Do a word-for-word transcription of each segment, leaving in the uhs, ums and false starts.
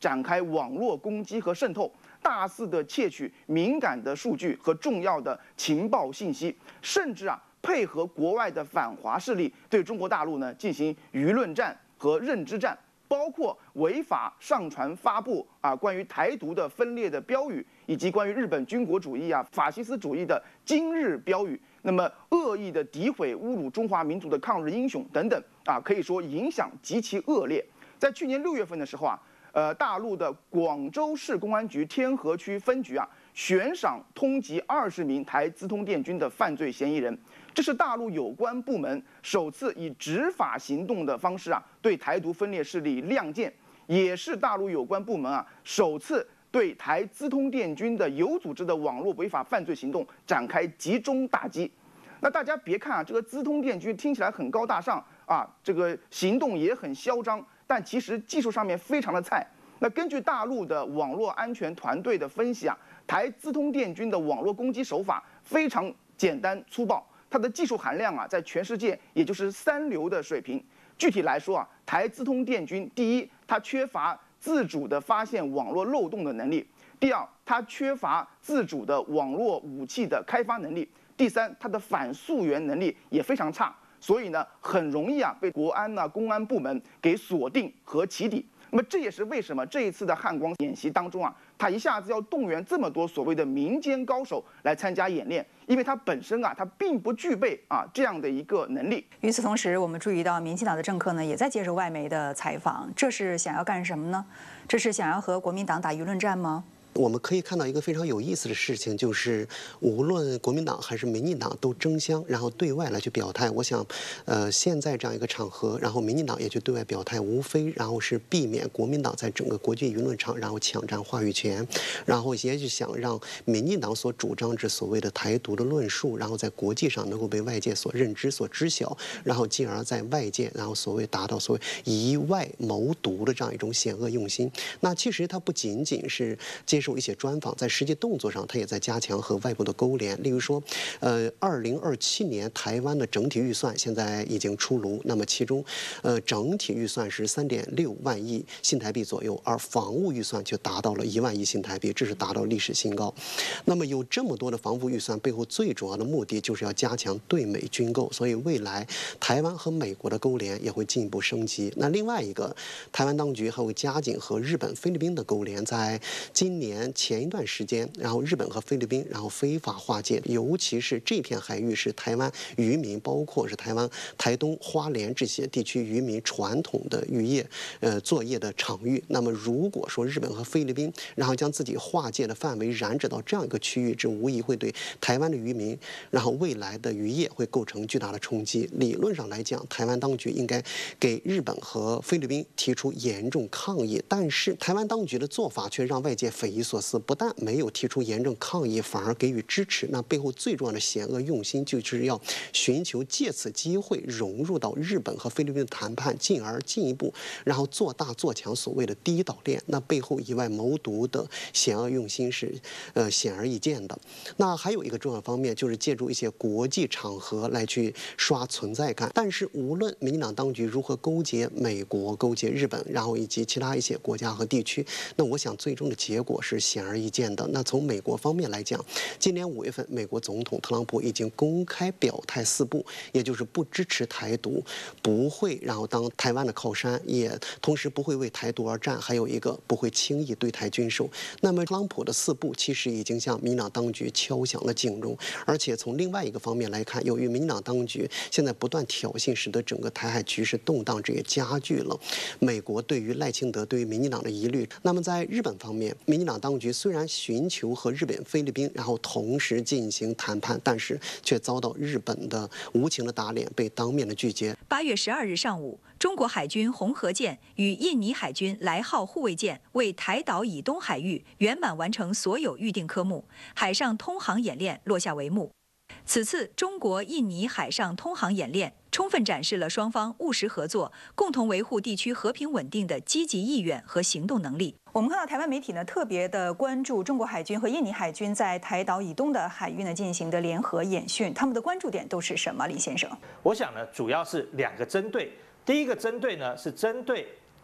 展开网络攻击和渗透，大肆的窃取敏感的数据和重要的情报信息，甚至啊配合国外的反华势力对中国大陆呢进行舆论战和认知战。 包括违法上传发布啊关于台独的分裂的标语，以及关于日本军国主义啊、法西斯主义的今日标语，那么恶意的诋毁、侮辱中华民族的抗日英雄等等啊，可以说影响极其恶劣。在去年六月份的时候啊，呃，大陆的广州市公安局天河区分局啊，悬赏通缉二十名台资通电军的犯罪嫌疑人。 这是大陆有关部门首次以执法行动的方式啊，对台独分裂势力亮剑，也是大陆有关部门啊首次对台资通电军的有组织的网络违法犯罪行动展开集中打击。那大家别看啊，这个资通电军听起来很高大上啊，这个行动也很嚣张，但其实技术上面非常的菜。那根据大陆的网络安全团队的分析啊，台资通电军的网络攻击手法非常简单粗暴。 它的技术含量啊，在全世界也就是三流的水平。具体来说啊，台资通电军，第一，它缺乏自主的发现网络漏洞的能力；第二，它缺乏自主的网络武器的开发能力；第三，它的反溯源能力也非常差。所以呢，很容易啊被国安呐、啊、公安部门给锁定和起底。那么这也是为什么这一次的汉光演习当中啊，他一下子要动员这么多所谓的民间高手来参加演练，因为他本身啊，他并不具备啊这样的一个能力。 与此同时，我们注意到民进党的政客呢，也在接受外媒的采访，这是想要干什么呢？这是想要和国民党打舆论战吗？ 我们可以看到一个非常有意思的事情，就是无论国民党还是民进党都争相，然后对外来去表态。我想，呃，现在这样一个场合，然后民进党也去对外表态，无非然后是避免国民党在整个国际舆论场然后抢占话语权，然后也是想让民进党所主张之所谓的台独的论述，然后在国际上能够被外界所认知、所知晓，然后进而在外界然后所谓达到所谓以外谋独的这样一种险恶用心。那其实它不仅仅是接受一些专访，在实际动作上，他也在加强和外部的勾连。例如说，呃，二零二七年台湾的整体预算现在已经出炉，那么其中，呃，整体预算是三点六万亿新台币左右，而防务预算却达到了一万亿新台币，这是达到历史新高。那么有这么多的防务预算背后，最主要的目的就是要加强对美军购，所以未来台湾和美国的勾连也会进一步升级。那另外一个，台湾当局还会加紧和日本、菲律宾的勾连，在今年。 前一段时间，然后日本和菲律宾，然后非法划界，尤其是这片海域是台湾渔民，包括是台湾台东、花莲这些地区渔民传统的渔业、呃作业的场域。那么，如果说日本和菲律宾，然后将自己划界的范围染指到这样一个区域，这无疑会对台湾的渔民，然后未来的渔业会构成巨大的冲击。理论上来讲，台湾当局应该给日本和菲律宾提出严重抗议，但是台湾当局的做法却让外界匪夷所思，不但没有提出严正抗议，反而给予支持。那背后最重要的险恶用心，就是要寻求借此机会融入到日本和菲律宾的谈判，进而进一步然后做大做强所谓的第一岛链。那背后以外谋独的险恶用心是呃显而易见的。那还有一个重要方面，就是借助一些国际场合来去刷存在感。但是无论民进党当局如何勾结美国、勾结日本，然后以及其他一些国家和地区，那我想最终的结果是显而易见的。那从美国方面来讲，今年五月份，美国总统特朗普已经公开表态四不，也就是不支持台独，不会然后当台湾的靠山，也同时不会为台独而战，还有一个不会轻易对台军售。那么特朗普的四不其实已经向民进党当局敲响了警钟，而且从另外一个方面来看，由于民进党当局现在不断挑衅，使得整个台海局势动荡，这也加剧了美国对于赖清德、对于民进党的疑虑。那么在日本方面，民进党当局虽然寻求和日本、菲律宾然后同时进行谈判，但是却遭到日本的无情的打脸，被当面的拒绝。 八月十二日上午，中国海军红河舰与印尼海军来号护卫舰为台岛以东海域圆满完成所有预定科目，海上通航演练落下帷幕。此次中国印尼海上通航演练充分展示了双方务实合作、共同维护地区和平稳定的积极意愿和行动能力。 我们看到台湾媒体呢特别的关注中国海军和印尼海军在台岛以东的海域呢进行的联合演训，他们的关注点都是什么？李先生， 我想呢，主要是两个针对。第一个针对呢是针对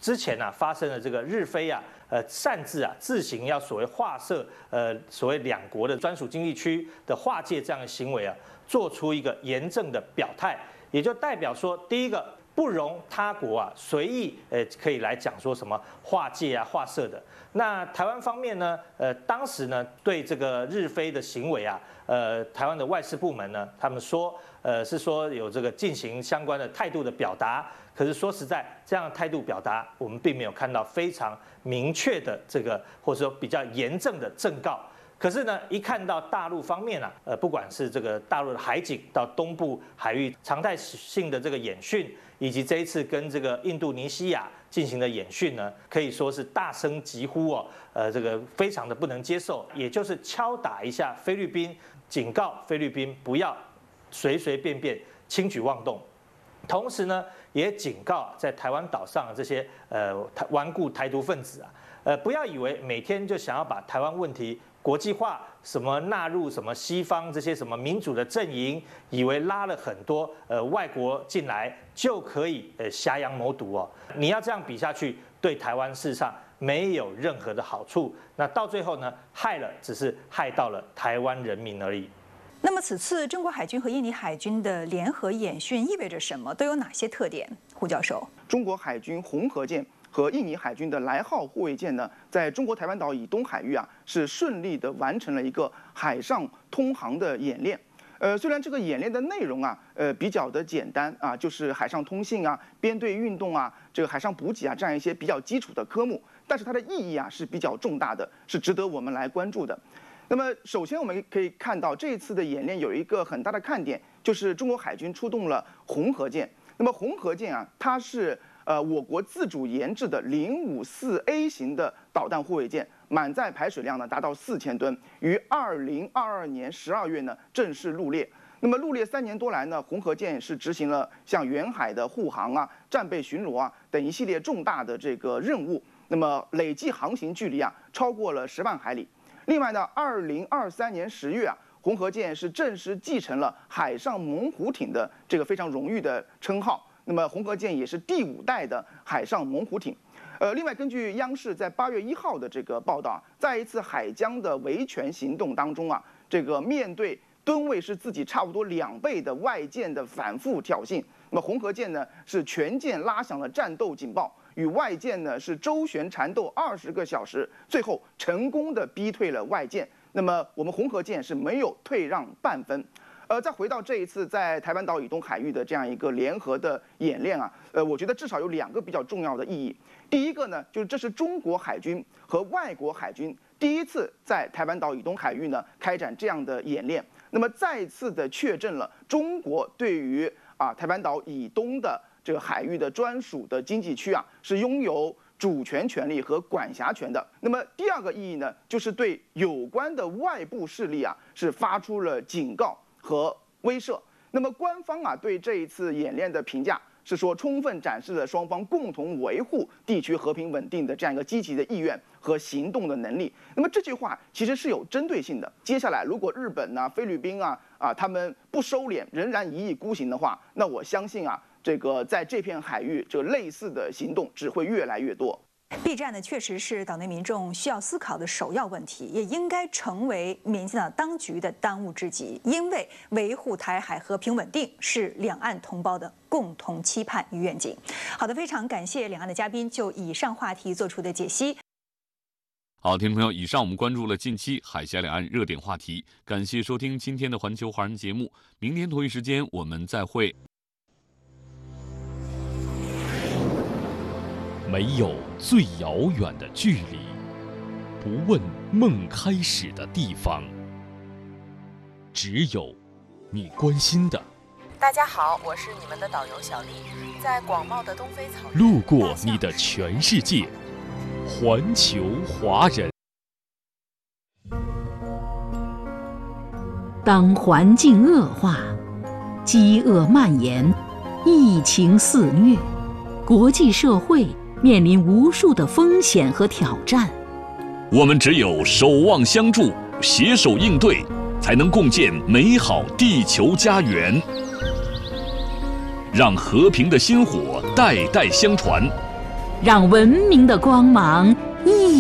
之前啊发生了这个日菲啊，呃擅自啊自行要所谓划设呃所谓两国的专属经济区的划界这样的行为啊，做出一个严正的表态，也就代表说，第一个不容他国啊随意呃可以来讲说什么划界啊划设的。那台湾方面呢，呃当时呢对这个日菲的行为啊，呃台湾的外事部门呢，他们说呃是说有这个进行相关的态度的表达。可是说实在，这样的态度表达，我们并没有看到非常明确的这个，或者说比较严正的正告。可是呢，一看到大陆方面啊，呃，不管是这个大陆的海警到东部海域常态性的这个演训，以及这一次跟这个印度尼西亚进行的演训呢，可以说是大声疾呼哦，呃，这个非常的不能接受，也就是敲打一下菲律宾，警告菲律宾不要随随便便轻举妄动。同时呢，也警告在台湾岛上的这些呃顽固台独分子啊，呃，不要以为每天就想要把台湾问题国际化，什么纳入什么西方这些什么民主的阵营，以为拉了很多呃外国进来就可以呃挟洋谋独哦。你要这样比下去，对台湾事实上没有任何的好处。那到最后呢，害了只是害到了台湾人民而已。 那么此次中国海军和印尼海军的联合演训意味着什么？都有哪些特点？胡教授， 中国海军红河舰和印尼海军的来号护卫舰呢，在中国台湾岛以东海域啊，是顺利的完成了一个海上通航的演练。呃，虽然这个演练的内容啊，呃，比较的简单啊，就是海上通信啊、编队运动啊、这个海上补给啊这样一些比较基础的科目，但是它的意义啊是比较重大的，是值得我们来关注的。那么，首先我们可以看到这一次的演练有一个很大的看点，就是中国海军出动了红河舰。那么红河舰啊，它是呃我国自主研制的零五四 A 型的导弹护卫舰，满载排水量呢达到四千吨，于二零二二年十二月呢正式入列。那么入列三年多来呢，红河舰是执行了像远海的护航啊、战备巡逻啊等一系列重大的这个任务。那么累计航行距离啊超过了十万海里。另外呢，二零二三年十月啊，红河舰是正式继承了海上猛虎艇的这个非常荣誉的称号。那么红河舰也是第五代的海上猛虎艇。呃，另外根据央视在八月一号的这个报道啊，在一次海疆的维权行动当中啊，这个面对吨位是自己差不多两倍的外舰的反复挑衅，那么红河舰呢是全舰拉响了战斗警报。与外舰呢是周旋缠斗二十个小时，最后成功的逼退了外舰。那么我们红河舰是没有退让半分。呃，再回到这一次在台湾岛以东海域的这样一个联合的演练啊，呃，我觉得至少有两个比较重要的意义。第一个呢，就是这是中国海军和外国海军第一次在台湾岛以东海域呢开展这样的演练，那么再次的确证了中国对于啊台湾岛以东的这个海域的专属的经济区啊，是拥有主权权利和管辖权的。那么第二个意义呢，就是对有关的外部势力啊，是发出了警告和威慑。那么官方啊对这一次演练的评价是说，充分展示了双方共同维护地区和平稳定的这样一个积极的意愿和行动的能力。那么这句话其实是有针对性的。接下来，如果日本啊、菲律宾啊啊他们不收敛，仍然一意孤行的话，那我相信啊。这个在这片海域，这类似的行动只会越来越多。 避战呢，确实是岛内民众需要思考的首要问题，也应该成为民进党当局的当务之急。因为维护台海和平稳定是两岸同胞的共同期盼与愿景。好的，非常感谢两岸的嘉宾就以上话题做出的解析。 好，听众朋友，以上我们关注了近期海峡两岸热点话题，感谢收听今天的环球华人节目，明天同一时间我们再会。 没有最遥远的距离，不问梦开始的地方，只有你关心的。 大家好，我是你们的导游小丽，在广袤的东非草原， 路过你的全世界，环球华人。 当环境恶化，饥饿蔓延，疫情肆虐，国际社会面临无数的风险和挑战， 我们只有守望相助，携手应对，才能共建美好地球家园，让和平的薪火代代相传， 让文明的光芒